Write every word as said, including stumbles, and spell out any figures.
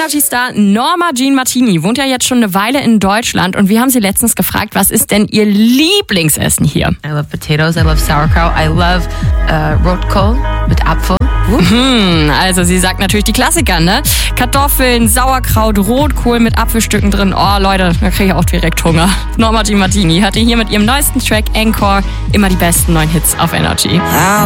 Energy-Star Norma Jean Martini wohnt ja jetzt schon eine Weile in Deutschland und wir haben sie letztens gefragt, was ist denn ihr Lieblingsessen hier? I love potatoes, I love sauerkraut, I love uh, Rotkohl mit Apfel. Mhm, also sie sagt natürlich die Klassiker, ne? Kartoffeln, Sauerkraut, Rotkohl mit Apfelstücken drin. Oh Leute, da kriege ich auch direkt Hunger. Norma Jean Martini hatte hier mit ihrem neuesten Track Encore immer die besten neuen Hits auf Energy.